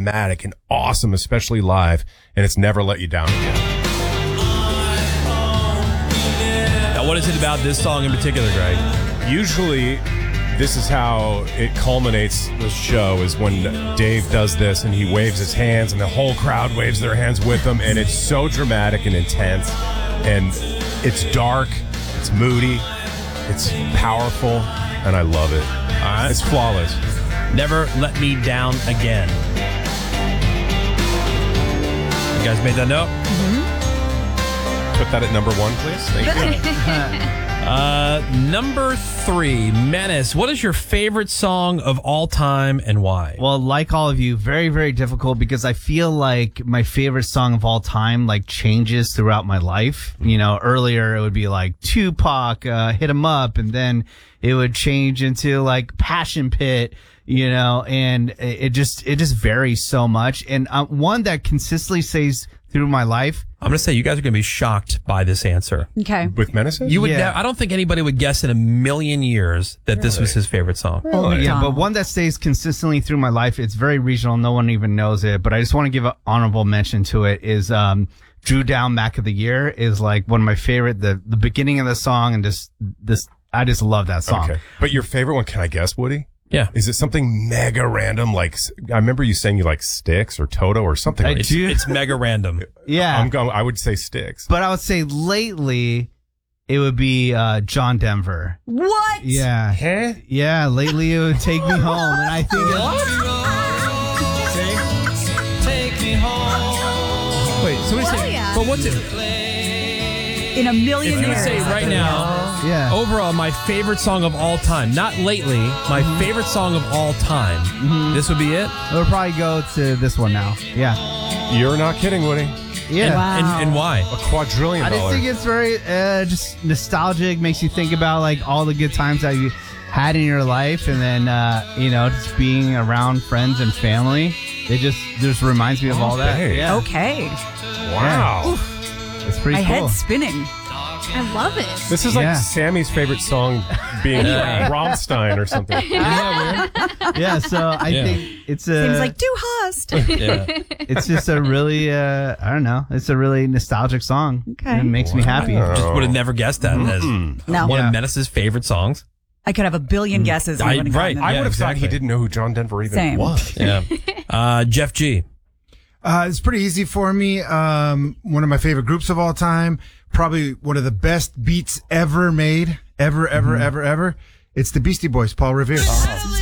dramatic and awesome, especially live, and it's never let you down again. Now, what is it about this song in particular, Greg? Usually, this is how it culminates the show, is when Dave does this and he waves his hands and the whole crowd waves their hands with him, and it's so dramatic and intense, and it's dark, it's moody, it's powerful, and I love it. All right. It's flawless. Never Let Me Down Again. You guys made that note? Put that at number 1, please. Thank you. Number 3, Menace. What is your favorite song of all time and why? Well, like all of you, very, very difficult because I feel like my favorite song of all time like changes throughout my life. You know, earlier it would be like Tupac, Hit 'Em Up, and then it would change into like Passion Pit, you know, and it just varies so much. And one that consistently stays through my life. I'm going to say you guys are going to be shocked by this answer. Okay. With Menaces? You would. Yeah. I don't think anybody would guess in a million years that this was his favorite song. Really? Yeah, but one that stays consistently through my life. It's very regional. No one even knows it, but I just want to give an honorable mention to it is, Drew Down Mac of the Year is like one of my favorite, the beginning of the song and I just love that song. Okay. But your favorite one, can I guess, Woody? Yeah. Is it something mega random? Like, I remember you saying you like Styx or Toto or something. I like do. It's mega random. Yeah. I would say Styx. But I would say lately it would be John Denver. What? Yeah. Huh? Yeah, lately it would Take Me Home. And I think Take me home. Wait, so what Well, yeah. But what's it? In a million If you would years. say right now, yeah. overall, my favorite song of all time, not lately, my favorite song of all time, this would be it? It would probably go to this one now. Yeah. You're not kidding, Woody. Yeah. Wow. And why? A quadrillion I just dollars. think it's very just nostalgic, makes you think about like all the good times that you had in your life, and then you know, just being around friends and family. It just reminds me of all that. Okay. Yeah. Okay. Wow. It's pretty My cool. head's spinning. I love it. This is like Yeah. Sammy's favorite song being Rammstein or something. Yeah, so I think it's a Seems like Du hast. Yeah. it's just a really I don't know, it's a really nostalgic song. Okay. And it makes me happy. Just would have never guessed that as No. one Yeah. of Menace's favorite songs. I could have a billion guesses. and I wouldn't have right. gotten I them. would have thought exactly. he didn't know who John Denver even Same. was. Yeah. Jeff G. It's pretty easy for me. One of my favorite groups of all time. Probably one of the best beats ever made. Ever. It's the Beastie Boys, Paul Revere.